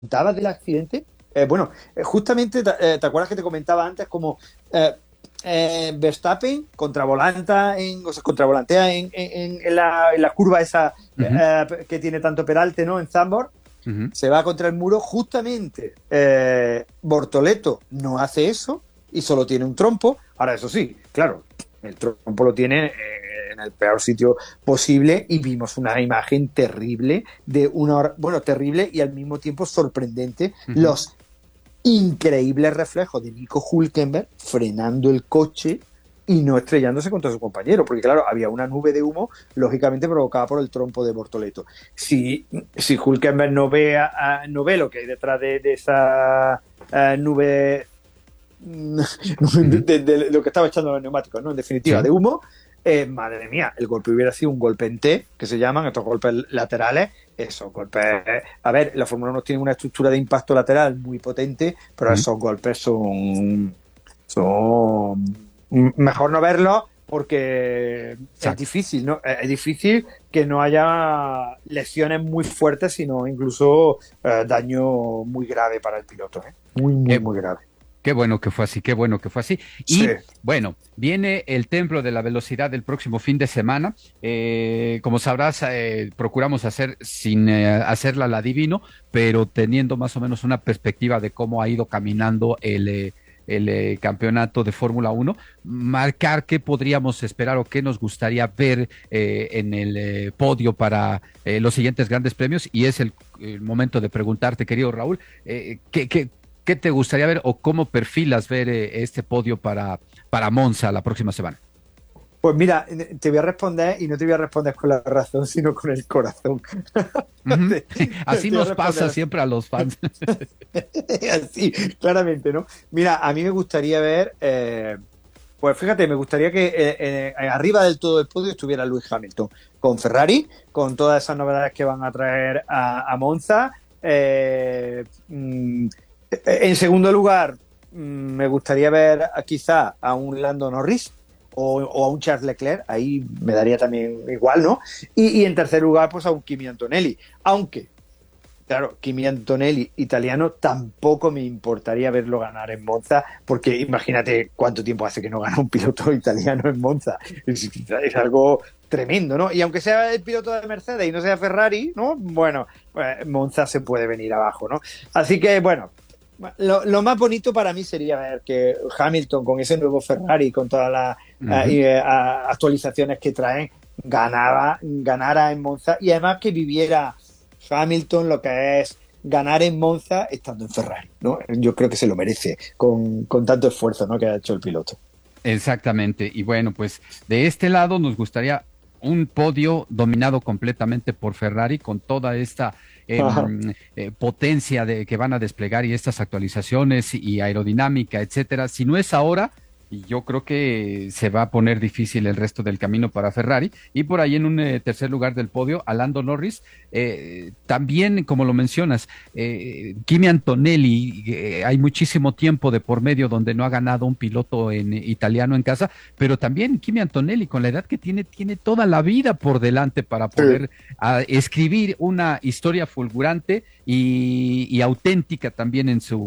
comentabas del accidente, justamente te acuerdas que te comentaba antes como Verstappen contravolantea en la curva esa Ujú, que tiene tanto peralte, ¿no? En Zandvoort, ujú. se va contra el muro, justamente Bortoleto no hace eso y solo tiene un trompo. Ahora, eso sí, claro, el trompo lo tiene en el peor sitio posible y vimos una imagen terrible de terrible y al mismo tiempo sorprendente, Ujú. los increíbles reflejos de Nico Hülkenberg frenando el coche y no estrellándose contra su compañero, porque claro, había una nube de humo, lógicamente provocada por el trompo de Bortoleto. Si Hülkenberg no ve lo que hay detrás de esa nube Ujú. de lo que estaba echando los neumáticos, ¿no? En definitiva, Sí. de humo, madre mía, el golpe hubiera sido un golpe en T, que se llaman estos golpes laterales, esos golpes, a ver, la Fórmula 1 tiene una estructura de impacto lateral muy potente, pero Ujú. esos golpes son mejor no verlos porque es Exacto. difícil, ¿no? Es difícil que no haya lesiones muy fuertes, sino incluso daño muy grave para el piloto, ¿eh? Muy, muy, Qué, muy grave. qué bueno que fue así, qué bueno que fue así. Sí. Y bueno, viene el Templo de la Velocidad el próximo fin de semana. Como sabrás, procuramos hacer sin hacerla la divino, pero teniendo más o menos una perspectiva de cómo ha ido caminando el campeonato de Fórmula Uno, marcar qué podríamos esperar o qué nos gustaría ver en el podio para los siguientes grandes premios. Y es el momento de preguntarte, querido Raúl, ¿qué te gustaría ver o cómo perfilas ver este podio para Monza la próxima semana? Pues mira, te voy a responder y no te voy a responder con la razón, sino con el corazón. Ujú. te, Así te voy a nos pasa responder siempre a los fans. así, claramente, ¿no? Mira, a mí me gustaría ver, pues fíjate, me gustaría que arriba del todo el podio estuviera Lewis Hamilton, con Ferrari, con todas esas novedades que van a traer a Monza. En segundo lugar, me gustaría ver quizá a un Lando Norris o a un Charles Leclerc, ahí me daría también igual, ¿no? Y en tercer lugar, pues a un Kimi Antonelli. Aunque, claro, Kimi Antonelli italiano tampoco me importaría verlo ganar en Monza, porque imagínate cuánto tiempo hace que no gana un piloto italiano en Monza. Es algo tremendo, ¿no? Y aunque sea el piloto de Mercedes y no sea Ferrari, ¿no? Bueno, Monza se puede venir abajo, ¿no? Así que, bueno, lo más bonito para mí sería ver que Hamilton con ese nuevo Ferrari, con todas las Ujú. actualizaciones que traen, ganara en Monza y además que viviera Hamilton lo que es ganar en Monza estando en Ferrari, ¿no? Yo creo que se lo merece con tanto esfuerzo, ¿no?, que ha hecho el piloto. Exactamente. Y bueno, pues de este lado nos gustaría un podio dominado completamente por Ferrari con toda esta potencia que van a desplegar y estas actualizaciones y aerodinámica, etcétera. Si no es ahora, yo creo que se va a poner difícil el resto del camino para Ferrari. Y por ahí en un tercer lugar del podio, a Lando Norris, también, como lo mencionas, Kimi Antonelli, hay muchísimo tiempo de por medio donde no ha ganado un piloto en italiano en casa, pero también Kimi Antonelli, con la edad que tiene, tiene toda la vida por delante para Sí. poder escribir una historia fulgurante y auténtica también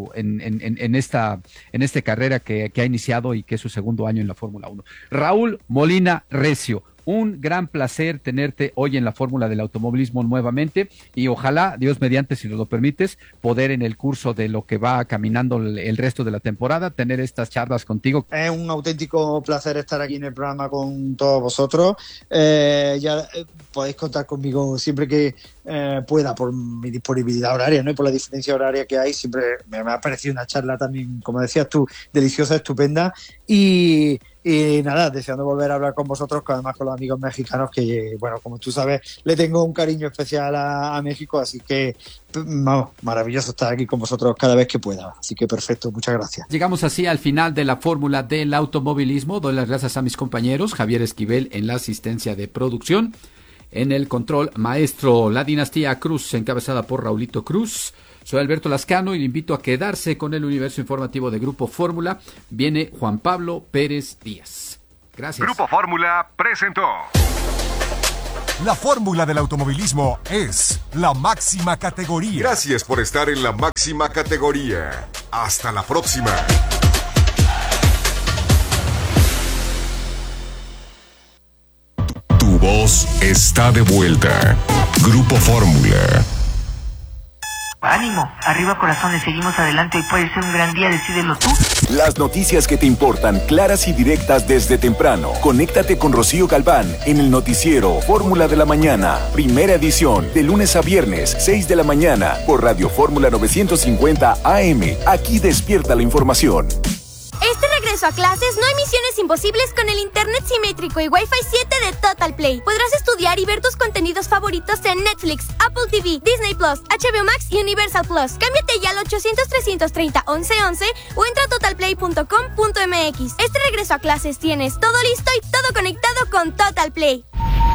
en esta carrera que ha iniciado y que es su segundo año en la Fórmula Uno. Raúl Molina Recio, un gran placer tenerte hoy en la Fórmula del Automovilismo nuevamente y ojalá, Dios mediante, si nos lo permites, poder en el curso de lo que va caminando el resto de la temporada, tener estas charlas contigo. Es un auténtico placer estar aquí en el programa con todos vosotros. Ya podéis contar conmigo siempre que pueda por mi disponibilidad horaria, ¿no? Y por la diferencia horaria que hay. Siempre me ha parecido una charla también, como decías tú, deliciosa, estupenda. Y nada, deseando volver a hablar con vosotros, además con los amigos mexicanos, que, bueno, como tú sabes, le tengo un cariño especial a México, así que vamos, maravilloso estar aquí con vosotros cada vez que pueda. Así que perfecto, muchas gracias. Llegamos así al final de la fórmula del automovilismo. Doy las gracias a mis compañeros, Javier Esquivel en la asistencia de producción, en el control maestro La Dinastía Cruz, encabezada por Raulito Cruz. Soy Alberto Lascano y le invito a quedarse con el universo informativo de Grupo Fórmula. Viene Juan Pablo Pérez Díaz. Gracias. Grupo Fórmula presentó La fórmula del automovilismo es la máxima categoría. Gracias por estar en la máxima categoría. Hasta la próxima. Tu voz está de vuelta. Grupo Fórmula. Ánimo, arriba corazones, seguimos adelante, hoy puede ser un gran día, decídelo tú. Las noticias que te importan, claras y directas desde temprano. Conéctate con Rocío Galván en el noticiero Fórmula de la Mañana, primera edición, de lunes a viernes, 6 de la mañana, por Radio Fórmula 950 AM. Aquí despierta la información. Este regreso a clases no hay misiones imposibles con el internet simétrico y Wi-Fi 7 de Total Play. Podrás estudiar y ver tus contenidos favoritos en Netflix, Apple TV, Disney Plus, HBO Max y Universal Plus. Cámbiate ya al 800-330-1111 o entra a totalplay.com.mx. Este regreso a clases tienes todo listo y todo conectado con Total Play.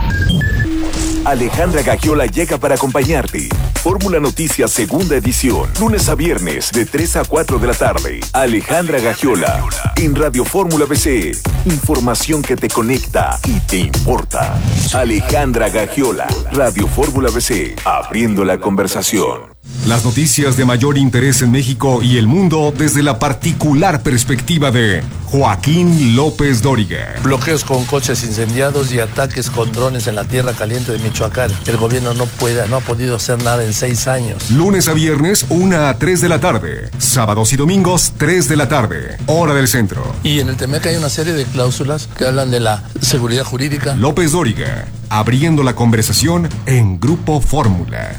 Alejandra Gagiola llega para acompañarte. Fórmula Noticias segunda edición, lunes a viernes de 3 a 4 de la tarde. Alejandra Gagiola en Radio Fórmula BC. Información que te conecta y te importa. Alejandra Gagiola, Radio Fórmula BC, abriendo la conversación. Las noticias de mayor interés en México y el mundo desde la particular perspectiva de Joaquín López Dóriga. Bloqueos con coches incendiados y ataques con drones en la tierra caliente de Michoacán. El gobierno no ha podido hacer nada en 6 años. Lunes a viernes, 1 a 3 de la tarde. Sábados y domingos, 3 de la tarde. Hora del centro. Y en el TEMEC hay una serie de cláusulas que hablan de la seguridad jurídica. López Dóriga, abriendo la conversación en Grupo Fórmula.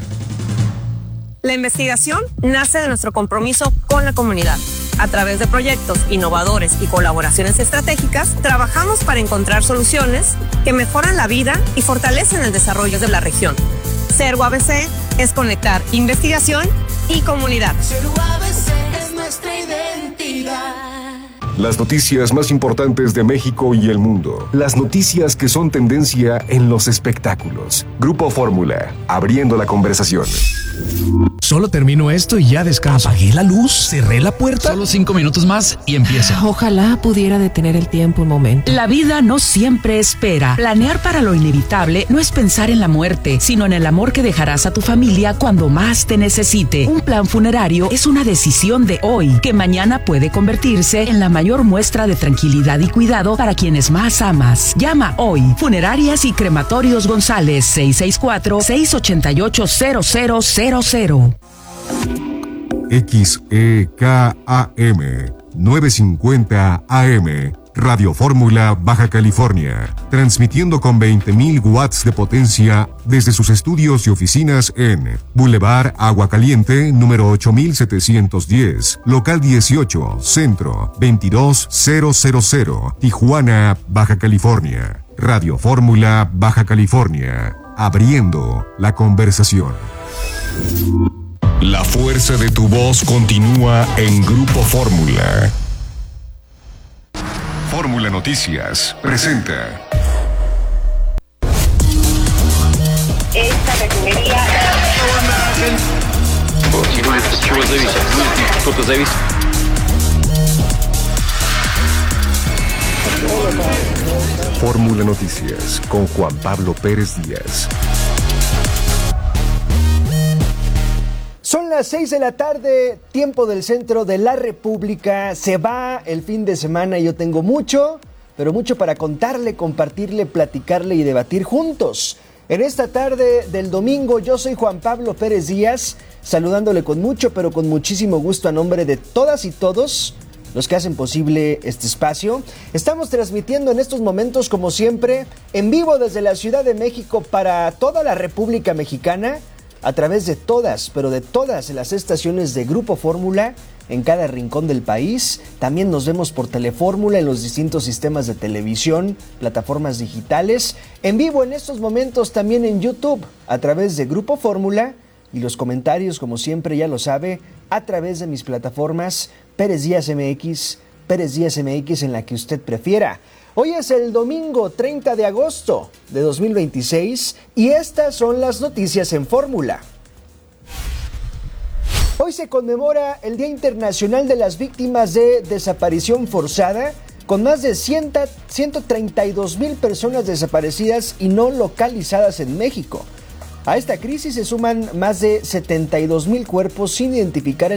La investigación nace de nuestro compromiso con la comunidad. A través de proyectos innovadores y colaboraciones estratégicas, trabajamos para encontrar soluciones que mejoran la vida y fortalecen el desarrollo de la región. Cergo ABC es conectar investigación y comunidad. Cergo ABC es nuestra identidad. Las noticias más importantes de México y el mundo. Las noticias que son tendencia en los espectáculos. Grupo Fórmula, abriendo la conversación. Solo termino esto y ya descanso. Apagué la luz, cerré la puerta. Solo 5 minutos más y empieza. Ojalá pudiera detener el tiempo un momento. La vida no siempre espera. Planear para lo inevitable no es pensar en la muerte, sino en el amor que dejarás a tu familia cuando más te necesite. Un plan funerario es una decisión de hoy, que mañana puede convertirse en la mayor muestra de tranquilidad y cuidado para quienes más amas. Llama hoy. Funerarias y Crematorios González, 664-688-0000. XEKAM 950 AM, Radio Fórmula, Baja California, transmitiendo con 20.000 watts de potencia desde sus estudios y oficinas en Boulevard Agua Caliente, número 8710, local 18, centro 22000, Tijuana, Baja California. Radio Fórmula, Baja California, abriendo la conversación. La fuerza de tu voz continúa en Grupo Fórmula. Fórmula Noticias presenta. Esta refinería. Fórmula Noticias con Juan Pablo Pérez Díaz. Son las 6 de la tarde, tiempo del centro de la República. Se va el fin de semana y yo tengo mucho, pero mucho para contarle, compartirle, platicarle y debatir juntos. En esta tarde del domingo, yo soy Juan Pablo Pérez Díaz, saludándole con mucho, pero con muchísimo gusto a nombre de todas y todos los que hacen posible este espacio. Estamos transmitiendo en estos momentos, como siempre, en vivo desde la Ciudad de México para toda la República Mexicana, a través de todas, pero de todas las estaciones de Grupo Fórmula en cada rincón del país. También nos vemos por Telefórmula en los distintos sistemas de televisión, plataformas digitales. En vivo en estos momentos también en YouTube, a través de Grupo Fórmula. Y los comentarios, como siempre ya lo sabe, a través de mis plataformas Pérez Díaz MX en la que usted prefiera. Hoy es el domingo 30 de agosto de 2026 y estas son las noticias en Fórmula. Hoy se conmemora el Día Internacional de las Víctimas de Desaparición Forzada, con más de 132,000 personas desaparecidas y no localizadas en México. A esta crisis se suman más de 72,000 cuerpos sin identificar